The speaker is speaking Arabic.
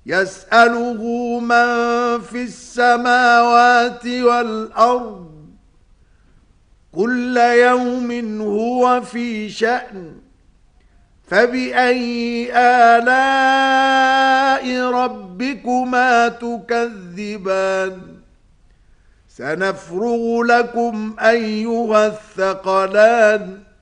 يسأله من في السماوات والأرض كل يوم هو في شأن فبأي آلاء ربكما تكذبان سنفرغ لكم أيها الثقلان